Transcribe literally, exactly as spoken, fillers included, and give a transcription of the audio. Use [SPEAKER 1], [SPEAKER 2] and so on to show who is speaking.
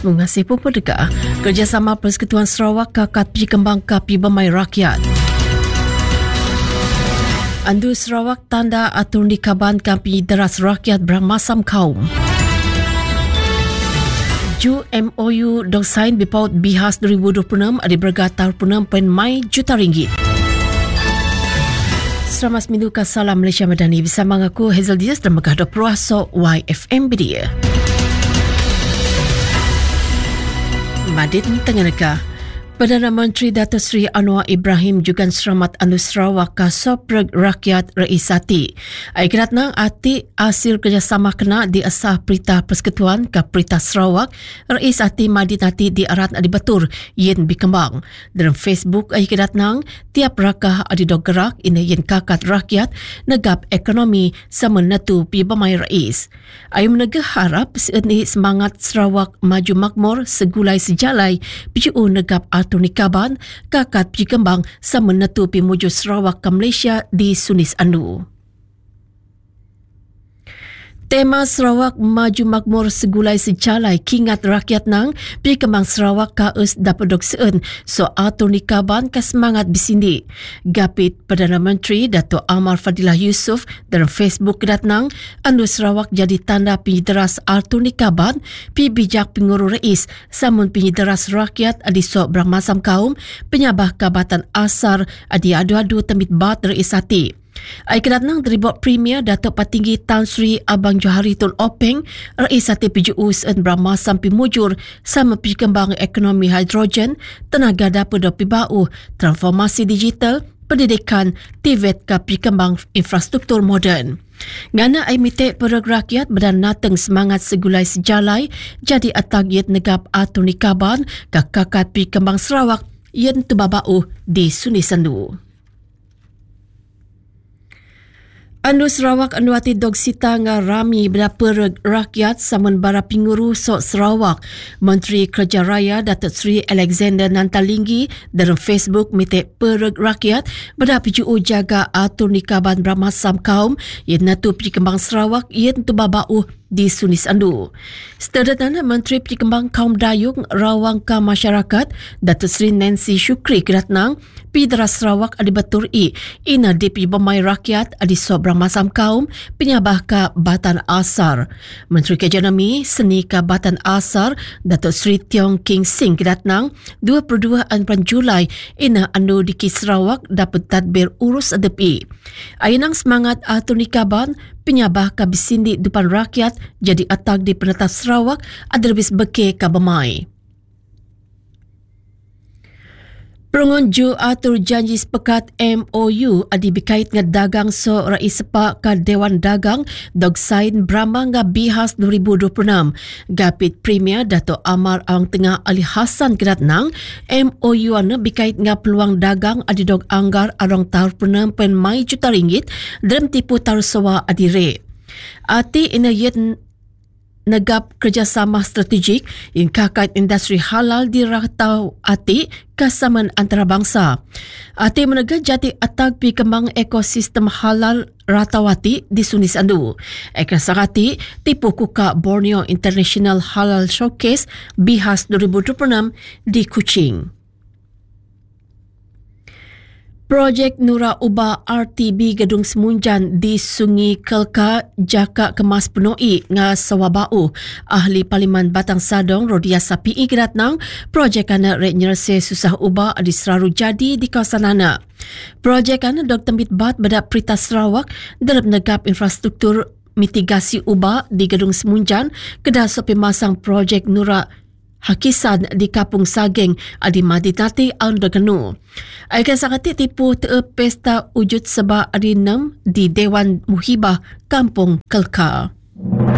[SPEAKER 1] mengasih pemperdeka kerjasama Persekutuan Sarawak Kakat Pi Kembang Kapi Bermai Rakyat. Andu Sarawak tanda atur dikaban Kapi Deras Rakyat Bermasam Kaum. Ju M O U dog sign bipaut Bihas dua ribu dua puluh enam ada bergatar enam perpuluhan Mai juta ringgit. Selamat minggu ke Salam Malaysia Madani bersama aku Hazel Diaz dan Megah Proaso Y F M Media. Madin Tenggara. Perdana Menteri Datuk Seri Anwar Ibrahim juga selamat Andu Sarawak ke Sopreg Rakyat Raisati. Aikiratnang ati hasil kerjasama kena di asah Perintah Persekutuan ke Perintah Sarawak Raisati Madinati di Arat Adi Batur yen bikembang. Dalam Facebook aikiratnang tiap rakah adi dog gerak ina yen kakat rakyat negap ekonomi sama netu pi Bermai Rais. Ayu menegah harap seeni semangat Sarawak maju makmur segulai sejalai piju negap atau nikaban kakat pi kembang sama netu pi muju Sarawak ke Malaysia di Sunis Andu. Tema Sarawak maju makmur segulai sejalai kingat rakyat nang pi kembang Sarawak ka us dapat dok seun so atur nikaban ka semangat bisindi. Gapit Perdana Menteri Dato' Amar Fadilah Yusof dalam Facebook kedatnang Andu Sarawak jadi tanda penyideras atur nikaban pi bijak pengurus rais samun penyideras rakyat adi so bermasam kaum penyabah kabatan asar adi adu-adu temit bat raisati. Aikiratnang Dribot Premier Datuk Patinggi Tan Sri Abang Johari Tun Openg Raisati P J U S N Bermasam Pimujur sama perkembangan ekonomi hidrogen, tenaga dapur dopi bau, transformasi digital, pendidikan, T V E T ke perkembang infrastruktur moden. Ngana ai mitek pereg rakyat berdan nateng semangat segulai sejalai jadi atagit negap atau nikaban ke kakat perkembang Sarawak yen tubabau di Sunis Andu. Andu Sarawak andu ati dog sita nga rami berapa rakyat samun bara pinguru sok Sarawak. Menteri Kerja Raya Datuk Seri Alexander Nantalinggi dalam Facebook mitek pereg rakyat berapa ju jaga atur nikaban bermasam kaum yang natu perkembang Sarawak yang tubabau di Sunis Andu. Sederhana Menteri Perkembang Kaum Dayung Rawangka Masyarakat Datuk Seri Nancy Shukri keratnang pi Deras Sarawak adi batur i ina D P Bermai Rakyat adi sobrang masam kaum penyabah ka Batan Asar. Menteri Kejanami Seni ka Batan Asar Datuk Seri Tiong King Sing keratnang dua puluh dua Julai ina andu di Sarawak dapat tadbir urus adepi. Ayunang semangat atur nikaban penyabah ka bisindi depan rakyat jadi atak di penetap Sarawak ada lebih beke ka Bermai. Pengunjuk atur janji sepakat M O U adi berkait dengan dagang so rais sepak ka Dewan Dagang dog sign Brahma nga Bihas dua ribu dua puluh enam. Gapit Premier Dato' Amar Awang Tengah Ali Hassan keratnang M O U ana berkait dengan peluang dagang adi dog anggar arong tahun enam perpuluhan Mai juta ringgit dalam tipu tarsawa adi re. Ati ina yet negap kerjasama strategik yang kakait industri halal di ratau ati kasaman antarabangsa. Ati menegak jati atag pi kembang ekosistem halal ratawati di Sunis Andu. Ekasarati tipu kuka Borneo International Halal Showcase Bihas dua ribu dua puluh enam di Kuching. Projek Nura Ubah R T B Gedung Semunjan di Sungai Kelka jaka kemas penoi nga sawabau. Ahli Parlimen Batang Sadong Rodia Sapi Igratnang projek ana rek nyerse susah ubah adi seraru jadi di kawasan ana. Projek ana dok tembit bat bedak Perintah Sarawak dalam negap infrastruktur mitigasi ubah di Gedung Semunjan kedah sopi masang projek Nura Hakisan di Kapung Sageng adi Madinati Aldaganu. Aikan sakati tipu te pesta wujud sebab adi enam di Dewan Muhibah Kampung Kelka.